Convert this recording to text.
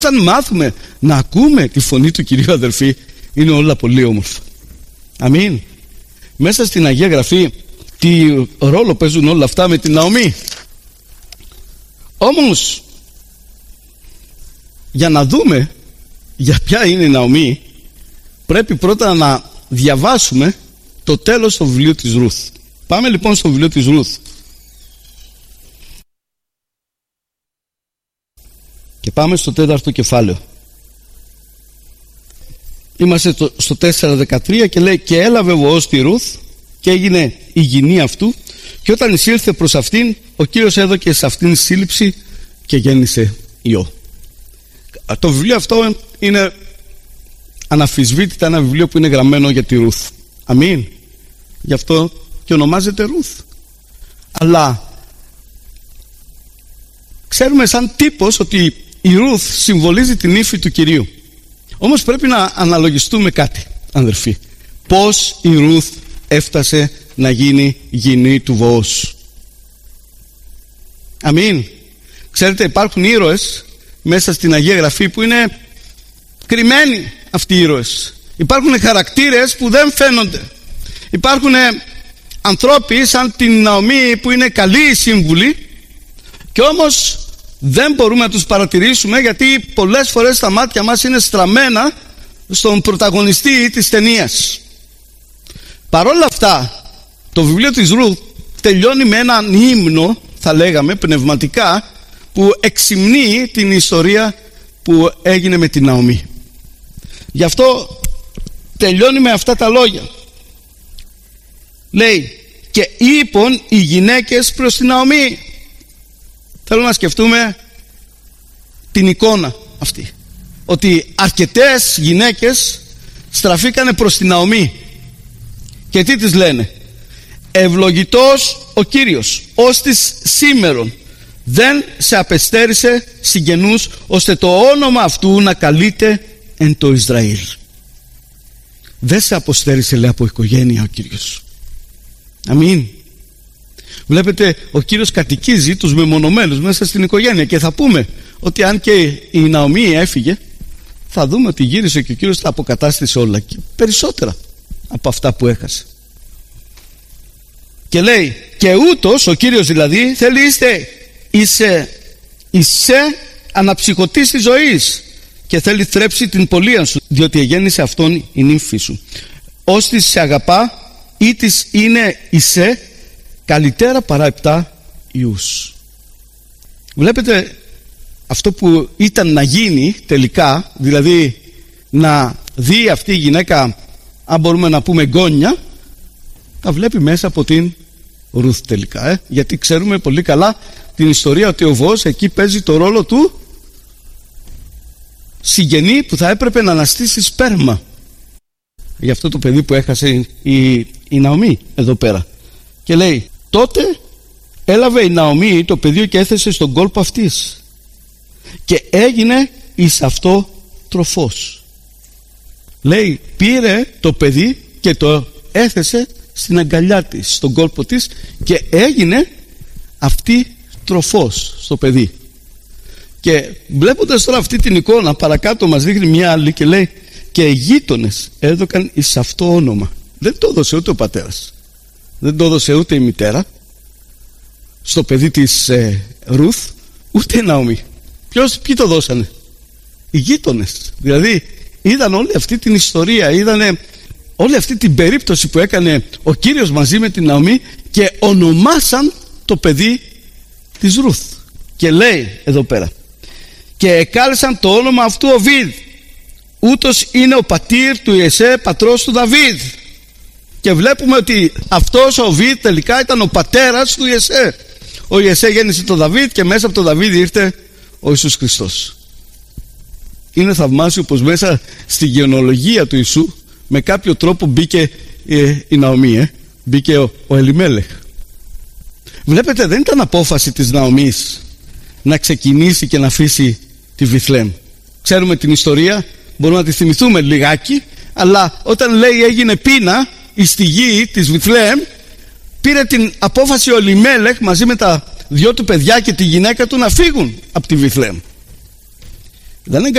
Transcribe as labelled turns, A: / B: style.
A: Αν μάθουμε να ακούμε τη φωνή του Κυρίου, αδελφοί, είναι όλα πολύ όμορφα. Αμήν. Μέσα στην Αγία Γραφή τι ρόλο παίζουν όλα αυτά με την Ναομή. Όμως για να δούμε για ποια είναι η Ναομή, πρέπει πρώτα να διαβάσουμε το τέλος του βιβλίου της Ρούθ. Πάμε λοιπόν στο βιβλίο της Ρούθ και πάμε στο 4ο κεφάλαιο. Είμαστε στο 4:13 και λέει: και έλαβε Βοόζ τη Ρούθ και έγινε η γυνή αυτού, και όταν εισήλθε προς αυτήν, ο Κύριος έδωκε σε αυτήν σύλληψη και γέννησε ιό. Το βιβλίο αυτό είναι αναμφισβήτητα ένα βιβλίο που είναι γραμμένο για τη Ρούθ. Αμήν. Γι' αυτό και ονομάζεται Ρούθ. Αλλά ξέρουμε σαν τύπος ότι η Ρούθ συμβολίζει την ύφη του Κυρίου. Όμως πρέπει να αναλογιστούμε κάτι, αδερφοί. Πώς η Ρούθ έφτασε να γίνει γυνή του Βοόζ. Αμήν. Ξέρετε, υπάρχουν ήρωες μέσα στην Αγία Γραφή που είναι κρυμμένοι αυτοί οι ήρωες. Υπάρχουν χαρακτήρες που δεν φαίνονται. Υπάρχουν ανθρώποι σαν την Ναομή που είναι καλοί σύμβουλοι, και όμως δεν μπορούμε να τους παρατηρήσουμε, γιατί πολλές φορές τα μάτια μας είναι στραμμένα στον πρωταγωνιστή της ταινίας. Παρόλα αυτά, το βιβλίο της Ρούθ τελειώνει με έναν ύμνο, θα λέγαμε πνευματικά, που εξυμνεί την ιστορία που έγινε με την Ναομή. Γι' αυτό τελειώνει με αυτά τα λόγια. Λέει: και είπον οι γυναίκες προς την Ναομή. Θέλω να σκεφτούμε την εικόνα αυτή, ότι αρκετές γυναίκες στραφήκανε προς την Ναομή και τι τις λένε? Ευλογητός ο Κύριος ως της σήμερον δεν σε απεστέρισε συγγενούς, ώστε το όνομα αυτού να καλείται εν το Ισραήλ. Δεν σε αποστέρισε, λέει, από οικογένεια ο Κύριος. Αμήν. Βλέπετε, ο Κύριος κατοικίζει τους μεμονωμένους μέσα στην οικογένεια, και θα πούμε ότι αν και η Ναομή έφυγε, θα δούμε ότι γύρισε και ο Κύριος τα αποκατάστησε όλα και περισσότερα από αυτά που έχασε. Και λέει: και ούτως ο Κύριος δηλαδή θέλει είσαι αναψυχωτής της ζωής, και θέλει θρέψει την πωλεία σου, διότι εγέννησε αυτόν η νύμφη σου. Ως της σε αγαπά, ή της είναι καλύτερα παρά 7 ιούς. Βλέπετε, αυτό που ήταν να γίνει τελικά, δηλαδή να δει αυτή η γυναίκα, αν μπορούμε να πούμε γόνια, τα βλέπει μέσα από την Ρούθ τελικά, γιατί ξέρουμε πολύ καλά την ιστορία ότι ο Βοόζ εκεί παίζει το ρόλο του συγγενή που θα έπρεπε να αναστήσει σπέρμα για αυτό το παιδί που έχασε η Ναομή εδώ πέρα. Και λέει: τότε έλαβε η Ναομή το παιδί και έθεσε στον κόλπο αυτής, και έγινε εις αυτό τροφός. Λέει, πήρε το παιδί και το έθεσε στην αγκαλιά της, στον κόλπο της, και έγινε αυτή τροφός στο παιδί. Και βλέποντας τώρα αυτή την εικόνα, παρακάτω μας δείχνει μια άλλη και λέει: και οι γείτονες έδωκαν εις αυτό όνομα. Δεν το έδωσε ούτε ο πατέρας, δεν το έδωσε ούτε η μητέρα στο παιδί της Ρούθ, ούτε η Ναομή. Ποιοι το δώσανε? Οι γείτονες. Δηλαδή είδαν όλη αυτή την ιστορία, είδανε όλη αυτή την περίπτωση που έκανε ο Κύριος μαζί με την Ναομή, και ονομάσαν το παιδί της Ρούθ. Και λέει εδώ πέρα: και εκάλεσαν το όνομα αυτού Οβίδ, ούτως είναι ο πατήρ του Ιεσέ, πατρός του Δαβίδ. Και βλέπουμε ότι αυτός ο Οβίδ τελικά ήταν ο πατέρας του Ιεσέ. Ο Ιεσέ γέννησε τον Δαβίδ, και μέσα από τον Δαβίδ ήρθε ο Ιησούς Χριστός. Είναι θαυμάσιο πως μέσα στη γεωνολογία του Ιησού με κάποιο τρόπο μπήκε η Ναομή, μπήκε ο Ελιμέλεχ. Βλέπετε, δεν ήταν απόφαση της Ναομής να ξεκινήσει και να αφήσει τη Βιθλέμ. Ξέρουμε την ιστορία, μπορούμε να τη θυμηθούμε λιγάκι, αλλά όταν λέει έγινε πείνα στη γη της Βιθλέμ, πήρε την απόφαση ο Ελιμέλεχ μαζί με τα δυο του παιδιά και τη γυναίκα του να φύγουν από τη Βιθλέμ. Δεν